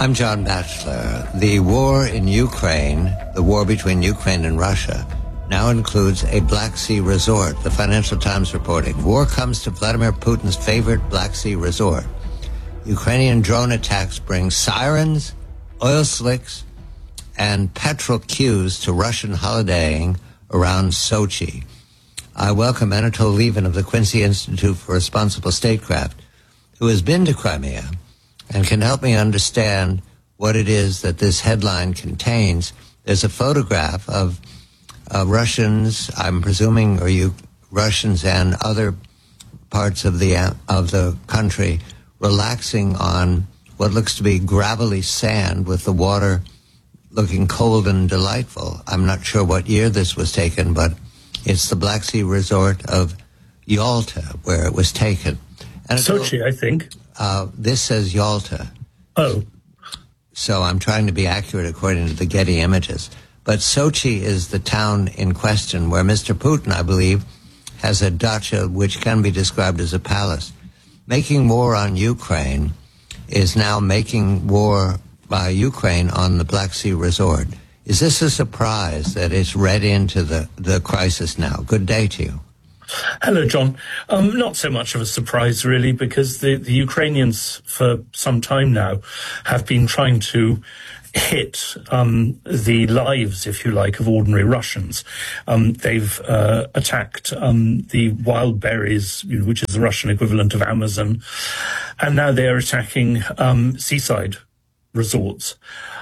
I'm John Batchelor. The war in Ukraine, the war between Ukraine and Russia, now includes a Black Sea resort. The Financial Times reporting. War comes to Vladimir Putin's favorite Black Sea resort. Ukrainian drone attacks bring sirens, oil slicks, and petrol queues to Russian holidaying around Sochi. I welcome Anatol Lieven of the Quincy Institute for Responsible Statecraft, who has been to Crimea and can help me understand what it is that this headline contains. There's a photograph of Russians, I'm presuming, or Russians and other parts of the country relaxing on what looks to be gravelly sand with the water looking cold and delightful. I'm not sure what year this was taken, but it's the Black Sea resort of Yalta where it was taken. And Sochi, I think. This says Yalta. Oh. So I'm trying to be accurate according to the Getty Images. But Sochi is the town in question where Mr. Putin, I believe, has a dacha which can be described as a palace. Making war on Ukraine is now making war by Ukraine on the Black Sea resort. Is this a surprise that it's read into the crisis now? Good day to you. Hello, John. Not so much of a surprise, really, because the Ukrainians, for some time now, have been trying to hit the lives, if you like, of ordinary Russians. They've attacked the wild berries, which is the Russian equivalent of Amazon, and now they are attacking seaside resorts.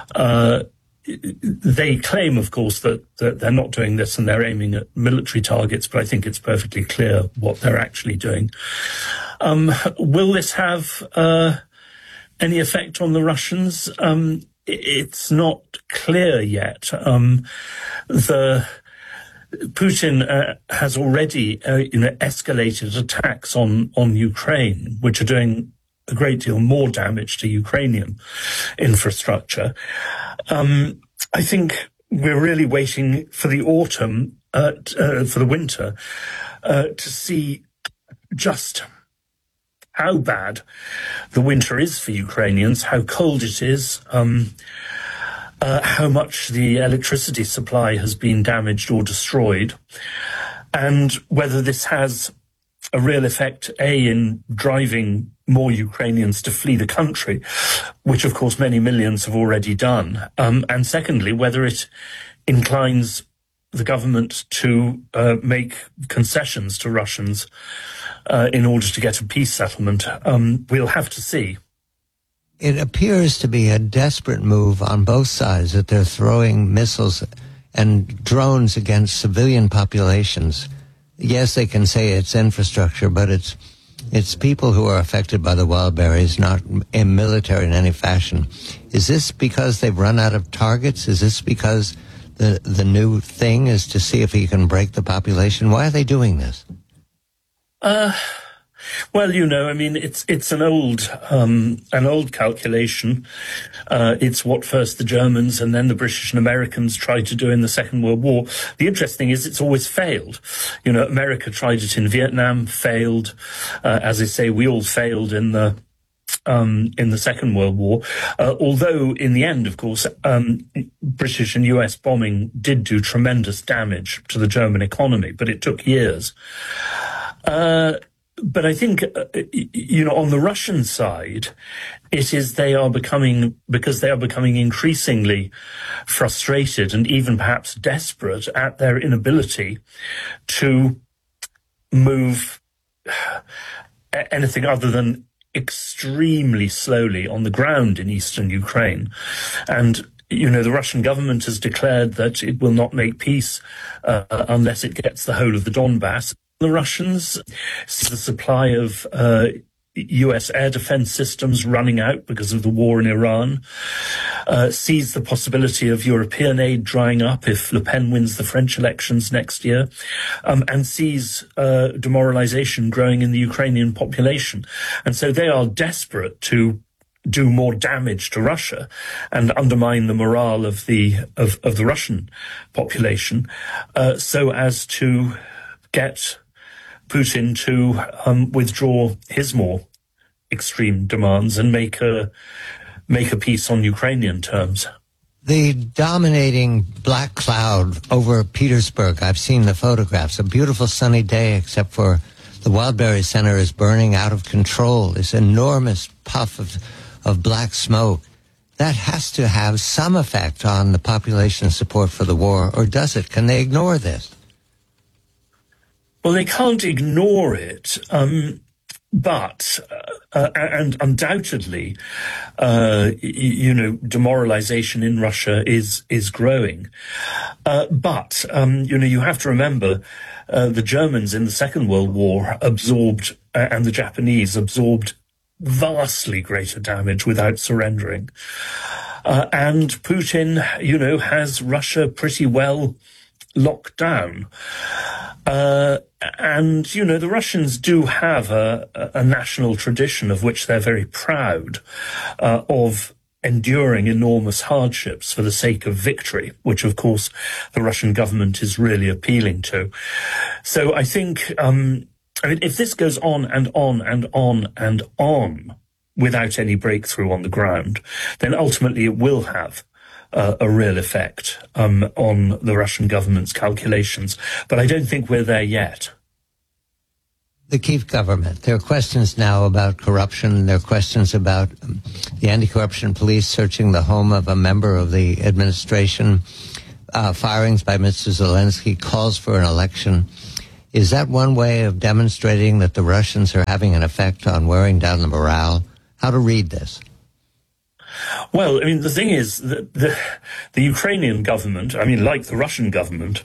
They claim, of course, that they're not doing this and they're aiming at military targets, but I think it's perfectly clear what they're actually doing. Will this have any effect on the Russians? It's not clear yet. Putin has already escalated attacks on Ukraine, which are doing a great deal more damage to Ukrainian infrastructure. I think we're really waiting for the autumn, for the winter, to see just how bad the winter is for Ukrainians, how cold it is, how much the electricity supply has been damaged or destroyed, and whether this has a real effect, in driving more Ukrainians to flee the country, which, of course, many millions have already done. And secondly, whether it inclines the government to make concessions to Russians in order to get a peace settlement. We'll have to see. It appears to be a desperate move on both sides, that they're throwing missiles and drones against civilian populations. Yes, they can say it's infrastructure, but it's people who are affected by the wild berries, not military in any fashion. Is this because they've run out of targets? Is this because the new thing is to see if you can break the population? Why are they doing this? Well, it's an old calculation. It's what first the Germans and then the British and Americans tried to do in the Second World War. The interesting is it's always failed. America tried it in Vietnam, failed. As I say, we all failed in the Second World War. Although in the end, of course, British and US bombing did do tremendous damage to the German economy, but it took years. But I think, on the Russian side, it is they are becoming increasingly frustrated and even perhaps desperate at their inability to move anything other than extremely slowly on the ground in eastern Ukraine. And the Russian government has declared that it will not make peace unless it gets the whole of the Donbass. The Russians see the supply of US air defense systems running out because of the war in Iran, sees the possibility of European aid drying up if Le Pen wins the French elections next year, and sees demoralization growing in the Ukrainian population. And so they are desperate to do more damage to Russia and undermine the morale of the Russian population, so as to get Putin to withdraw his more extreme demands and make make a peace on Ukrainian terms. The dominating black cloud over Petersburg, I've seen the photographs, a beautiful sunny day except for the Wildberry Center is burning out of control, this enormous puff of black smoke. That has to have some effect on the population's support for the war, or does it? Can they ignore this? Well, they can't ignore it, but and undoubtedly, demoralization in Russia is growing. But you have to remember the Germans in the Second World War absorbed, and the Japanese absorbed vastly greater damage without surrendering. And Putin, has Russia pretty well locked down. And the Russians do have a national tradition of which they're very proud, of enduring enormous hardships for the sake of victory, which, of course, the Russian government is really appealing to. So I think, if this goes on and on and on and on without any breakthrough on the ground, then ultimately it will have a real effect on the Russian government's calculations. But I don't think we're there yet. The Kyiv government, there are questions now about corruption. There are questions about the anti-corruption police searching the home of a member of the administration, firings by Mr. Zelensky, calls for an election. Is that one way of demonstrating that the Russians are having an effect on wearing down the morale? How to read this? Well, the thing is that the Ukrainian government, like the Russian government,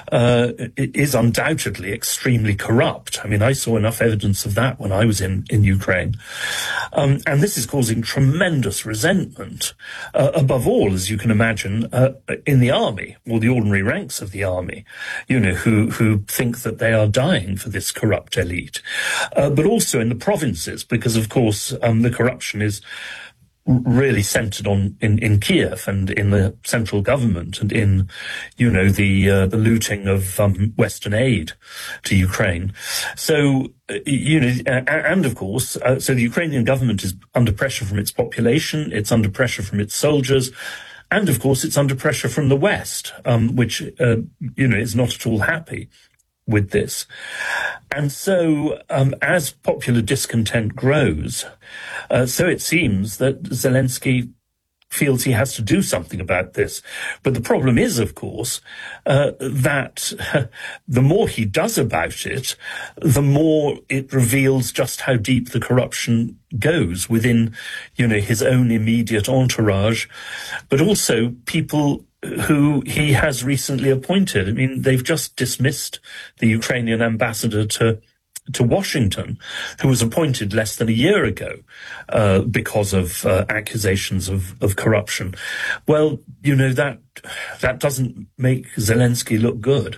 is undoubtedly extremely corrupt. I saw enough evidence of that when I was in Ukraine. And this is causing tremendous resentment, above all, as you can imagine, in the army, or the ordinary ranks of the army, who think that they are dying for this corrupt elite. But also in the provinces, because, of course, the corruption is really centered in Kiev and in the central government and in, the looting of Western aid to Ukraine. So, and of course, so the Ukrainian government is under pressure from its population, it's under pressure from its soldiers, and of course it's under pressure from the West, which, is not at all happy with this. And so, as popular discontent grows, so it seems that Zelensky feels he has to do something about this. But the problem is, of course, that the more he does about it, the more it reveals just how deep the corruption goes within, his own immediate entourage, but also people who he has recently appointed. They've just dismissed the Ukrainian ambassador to Washington, who was appointed less than a year ago, because of accusations of corruption. Well, that doesn't make Zelensky look good.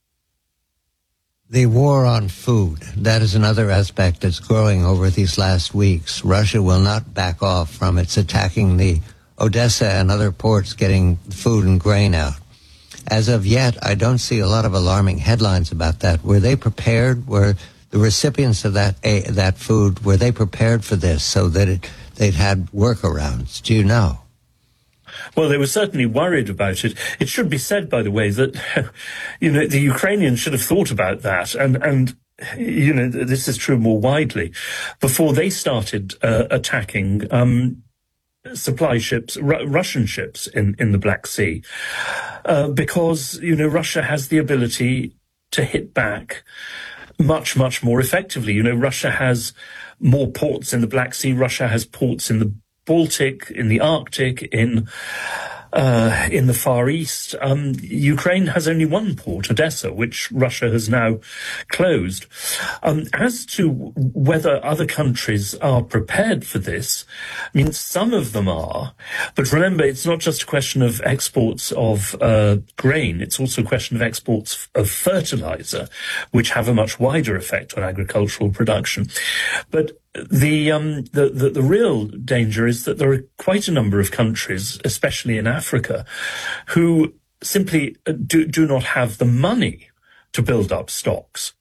The war on food, that is another aspect that's growing over these last weeks. Russia will not back off from its attacking the Odessa and other ports, getting food and grain out. As of yet, I don't see a lot of alarming headlines about that. Were they prepared? Were the recipients of that food, were they prepared for this so that they'd had workarounds? Do you know? Well, they were certainly worried about it. It should be said, by the way, that, the Ukrainians should have thought about that. And this is true more widely. Before they started attacking supply ships, Russian ships in the Black Sea, because, Russia has the ability to hit back much, much more effectively. Russia has more ports in the Black Sea. Russia has ports in the Baltic, in the Arctic, in the Far East. Ukraine has only one port, Odessa, which Russia has now closed. As to whether other countries are prepared for this, some of them are. But remember, it's not just a question of exports of grain. It's also a question of exports of fertilizer, which have a much wider effect on agricultural production. But the real danger is that there are quite a number of countries, especially in Africa, who simply do not have the money to build up stocks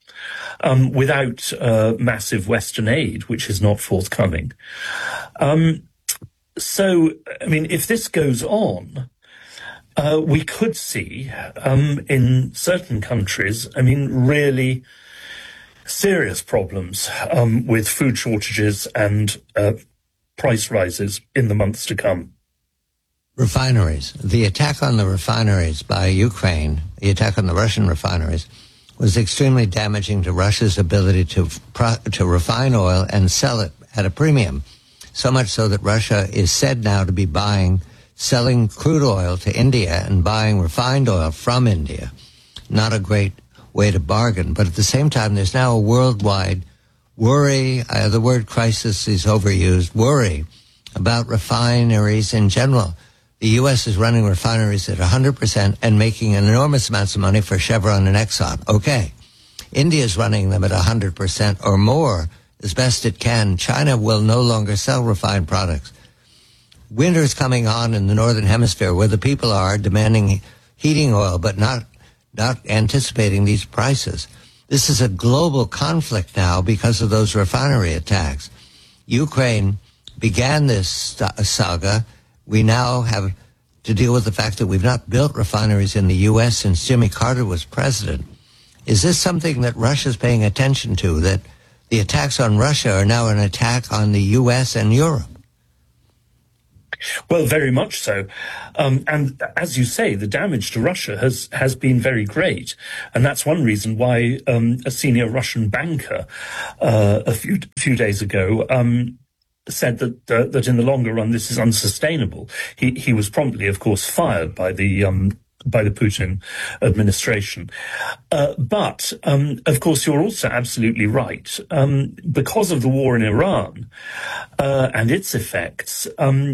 without massive Western aid, which is not forthcoming. So, I mean, if this goes on, we could see in certain countries, I mean, really serious problems with food shortages and price rises in the months to come. Refineries. The attack on the refineries by Ukraine, the attack on the Russian refineries, was extremely damaging to Russia's ability to refine oil and sell it at a premium. So much so that Russia is said now to be selling crude oil to India and buying refined oil from India. Not a great way to bargain. But at the same time, there's now a worldwide worry, the word crisis is overused, worry about refineries in general. The U.S. is running refineries at 100% and making enormous amounts of money for Chevron and Exxon. Okay. India is running them at 100% or more as best it can. China will no longer sell refined products. Winter's coming on in the Northern Hemisphere where the people are demanding heating oil but not anticipating these prices. This is a global conflict now because of those refinery attacks. Ukraine began this saga. We now have to deal with the fact that we've not built refineries in the U.S. since Jimmy Carter was president. Is this something that Russia's paying attention to, that the attacks on Russia are now an attack on the U.S. and Europe? Well, very much so. And as you say, the damage to Russia has been very great. And that's one reason why a senior Russian banker a few days ago said that in the longer run this is unsustainable. He was promptly, of course, fired by the Putin administration. But of course, you're also absolutely right. Because of the war in Iran and its effects,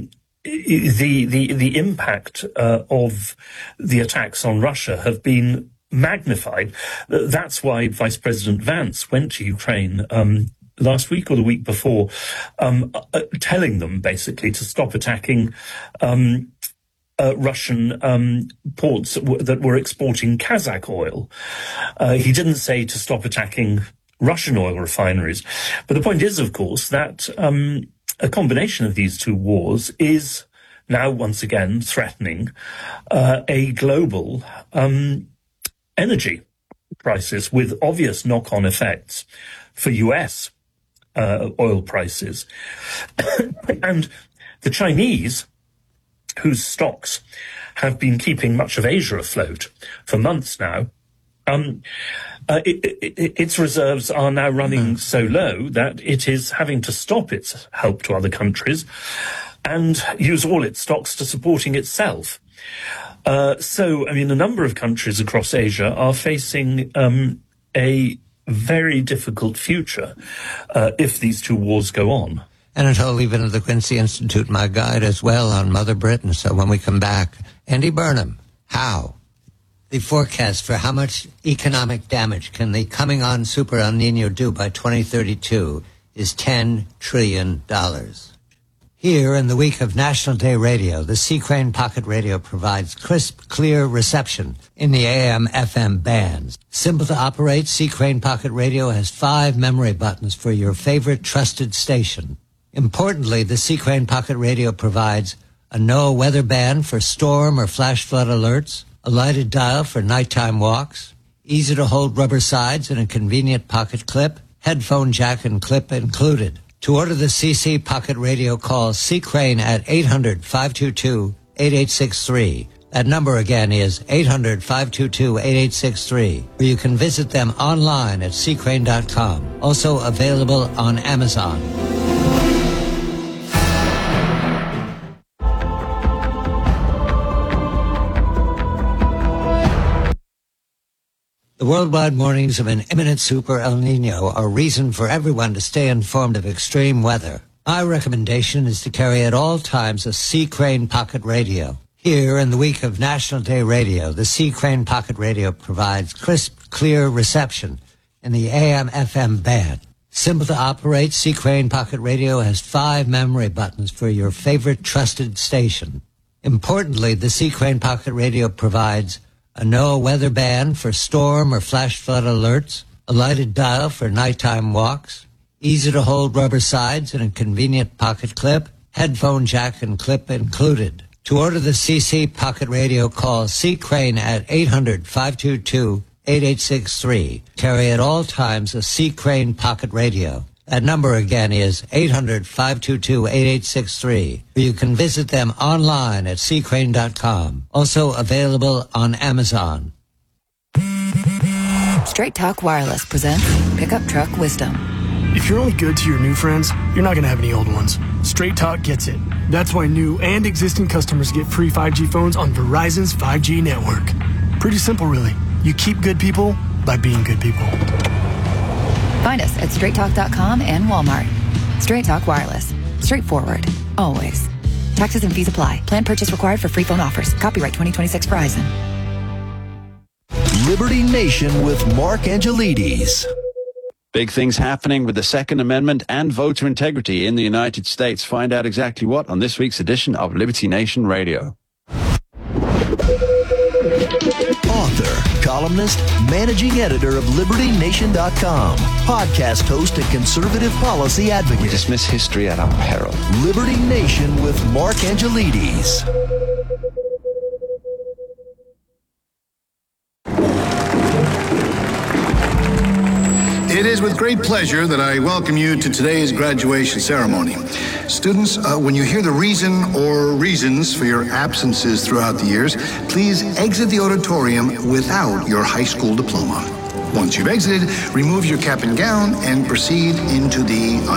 the impact of the attacks on Russia have been magnified. That's why Vice President Vance went to Ukraine last week or the week before, telling them basically to stop attacking Russian ports that were exporting Kazakh oil. He didn't say to stop attacking Russian oil refineries. But the point is, of course, that a combination of these two wars is now once again threatening a global energy crisis with obvious knock-on effects for US oil prices. And the Chinese, whose stocks have been keeping much of Asia afloat for months now, its reserves are now running so low that it is having to stop its help to other countries and use all its stocks to supporting itself. So, I mean, a number of countries across Asia are facing a very difficult future if these two wars go on. Anatole Lieven of the Quincy Institute, my guide as well on Mother Britain. So when we come back, Andy Burnham, how? The forecast for how much economic damage can the coming on Super El Nino do by 2032 is $10 trillion. Here in the week of National Day Radio, the C. Crane Pocket Radio provides crisp, clear reception in the AM/FM bands. Simple to operate, C. Crane Pocket Radio has 5 memory buttons for your favorite trusted station. Importantly, the C. Crane Pocket Radio provides a NOAA weather band for storm or flash flood alerts, a lighted dial for nighttime walks, easy-to-hold rubber sides and a convenient pocket clip, headphone jack and clip included. To order the CC Pocket Radio, call C. Crane at 800-522-8863. That number again is 800-522-8863. Or you can visit them online at ccrane.com. Also available on Amazon. The worldwide warnings of an imminent Super El Nino are reason for everyone to stay informed of extreme weather. My recommendation is to carry at all times a C. Crane Pocket Radio. Here in the week of National Day Radio, the C. Crane Pocket Radio provides crisp, clear reception in the AM/FM band. Simple to operate, C. Crane Pocket Radio has 5 memory buttons for your favorite trusted station. Importantly, the C. Crane Pocket Radio provides a NOAA weather band for storm or flash flood alerts, a lighted dial for nighttime walks, easy-to-hold rubber sides and a convenient pocket clip, headphone jack and clip included. To order the CC Pocket Radio, call C. Crane at 800-522-8863. Carry at all times a C. Crane Pocket Radio. That number again is 800-522-8863. You can visit them online at ccrane.com. Also available on Amazon. Straight Talk Wireless presents Pickup Truck Wisdom. If you're only good to your new friends, you're not going to have any old ones. Straight Talk gets it. That's why new and existing customers get free 5G phones on Verizon's 5G network. Pretty simple, really. You keep good people by being good people. Find us at straighttalk.com and Walmart. Straight Talk Wireless. Straightforward. Always. Taxes and fees apply. Plan purchase required for free phone offers. Copyright 2026 Verizon. Liberty Nation with Mark Angelides. Big things happening with the Second Amendment and voter integrity in the United States. Find out exactly what on this week's edition of Liberty Nation Radio. Author, columnist, managing editor of LibertyNation.com, podcast host and conservative policy advocate. We dismiss history at our peril. Liberty Nation with Mark Angelides. It is with great pleasure that I welcome you to today's graduation ceremony. Students, when you hear the reason or reasons for your absences throughout the years, please exit the auditorium without your high school diploma. Once you've exited, remove your cap and gown and proceed into the